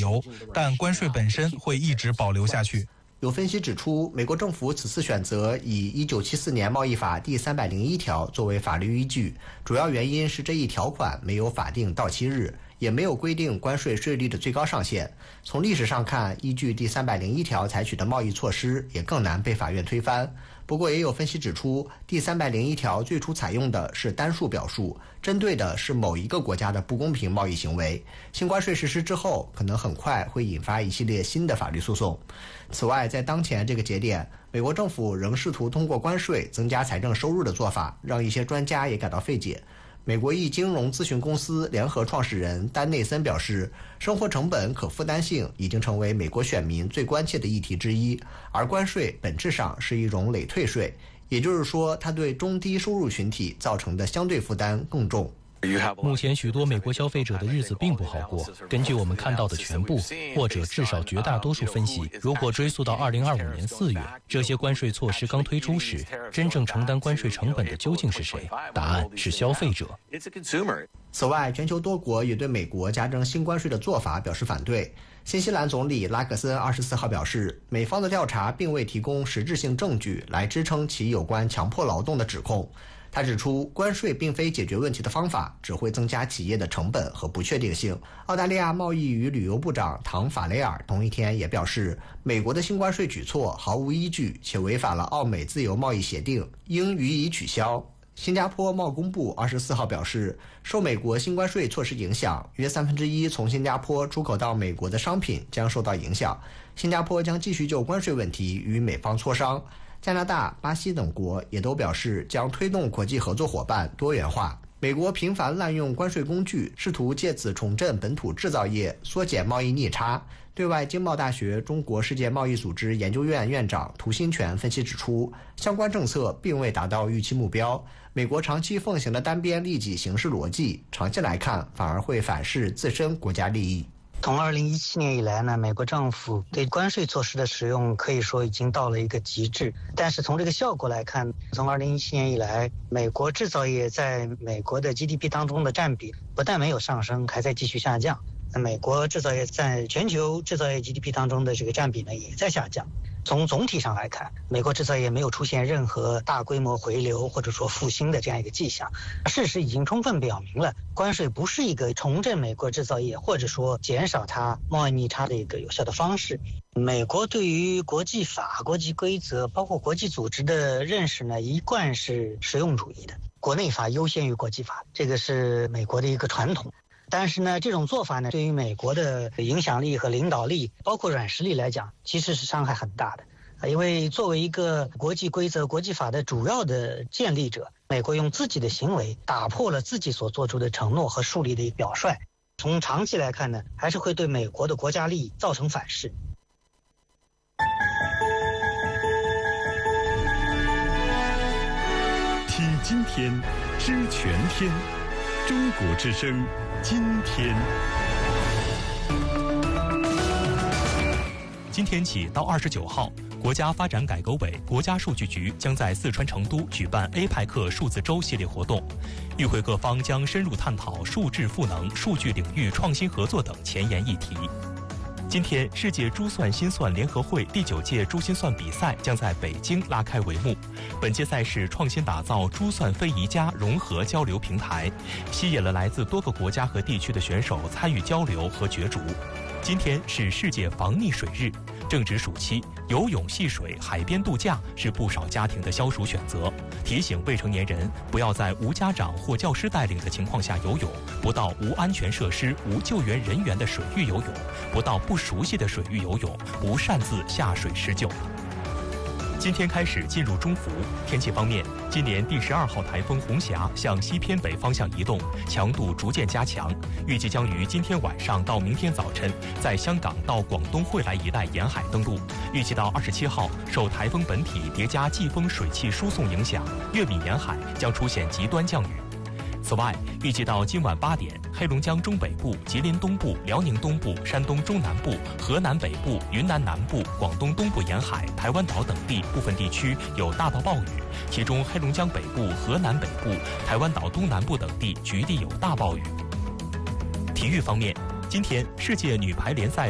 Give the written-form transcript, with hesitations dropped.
由，但关税本身会一直保留下去。 有分析指出，美国政府此次选择以1974年贸易法第301条作为法律依据，主要原因是这一条款没有法定到期日，也没有规定关税税率的最高上限。从历史上看，依据第301条采取的贸易措施也更难被法院推翻。不过，也有分析指出，第301条最初采用的是单数表述，针对的是某一个国家的不公平贸易行为。新关税实施之后，可能很快会引发一系列新的法律诉讼。此外，在当前这个节点，美国政府仍试图通过关税增加财政收入的做法，让一些专家也感到费解。美国一金融咨询公司联合创始人丹内森表示，生活成本可负担性已经成为美国选民最关切的议题之一，而关税本质上是一种累退税，也就是说，它对中低收入群体造成的相对负担更重。 目前许多美国消费者的日子并不好过。根据我们看到的全部，或者至少绝大多数分析，如果追溯到2025年4月，这些关税措施刚推出时，真正承担关税成本的究竟是谁？答案是消费者。 此外，全球多国也对美国加征新关税的做法表示反对。新西兰总理拉克森24号表示，美方的调查并未提供实质性证据来支撑其有关强迫劳动的指控。他指出，关税并非解决问题的方法，只会增加企业的成本和不确定性。澳大利亚贸易与旅游部长唐法雷尔同一天也表示，美国的新关税举措毫无依据，且违反了澳美自由贸易协定，应予以取消。新加坡贸工部24号表示，受美国新关税措施影响，约1/3从新加坡出口到美国的商品将受到影响。新加坡将继续就关税问题与美方磋商。加拿大、巴西等国也都表示将推动国际合作伙伴多元化。美国频繁滥用关税工具，试图借此重振本土制造业，缩减贸易逆差。对外经贸大学中国世界贸易组织研究院院长涂新全分析指出，相关政策并未达到预期目标。美国长期奉行的单边利己行事逻辑，长期来看反而会反噬自身国家利益。 从2017年以来呢，美国政府对关税措施的使用可以说已经到了一个极致。但是从这个效果来看，从2017年以来，美国制造业在美国的 GDP 当中的占比不但没有上升，还在继续下降。美国制造业在全球制造业 GDP 当中的这个占比呢，也在下降。从总体上来看，美国制造业没有出现任何大规模回流或者说复兴的这样一个迹象。事实已经充分表明了，关税不是一个重振美国制造业或者说减少它贸易逆差的一个有效的方式。美国对于国际法、国际规则包括国际组织的认识呢，一贯是实用主义的，国内法优先于国际法，这个是美国的一个传统。但是呢，这种做法呢，对于美国的影响力和领导力，包括软实力来讲，其实是伤害很大的。因为作为一个国际规则、国际法的主要的建立者，美国用自己的行为打破了自己所做出的承诺和树立的表率。从长期来看呢，还是会对美国的国家利益造成反噬。 听今天，知全天，中国之声。 今天起到29号，国家发展改革委、国家数据局将在四川成都举办 APEC 数字周系列活动，与会各方将深入探讨数智赋能、数据领域创新合作等前沿议题。今天，世界珠算心算联合会第9届珠心算比赛将在北京拉开帷幕。本届赛事创新打造珠算非遗家融合交流平台，吸引了来自多个国家和地区的选手参与交流和角逐。今天是世界防溺水日，正值暑期，游泳、戏水、海边度假是不少家庭的消暑选择。提醒未成年人不要在无家长或教师带领的情况下游泳，不到无安全设施、无救援人员的水域游泳，不到不熟悉的水域游泳，不擅自下水施救。今天开始进入中伏。天气方面，今年第12号台风红霞向西偏北方向移动，强度逐渐加强，预计将于今天晚上到明天早晨在香港到广东惠来一带沿海登陆。预计到27号，受台风本体叠加季风水汽输送影响，粤闽沿海将出现极端降雨。此外，预计到今晚8点，黑龙江中北部、吉林东部、辽宁东部、山东中南部、河南北部、云南南部、广东东部沿海、台湾岛等地部分地区有大到暴雨，其中黑龙江北部、河南北部、台湾岛东南部等地局地有大暴雨。体育方面，今天世界女排联赛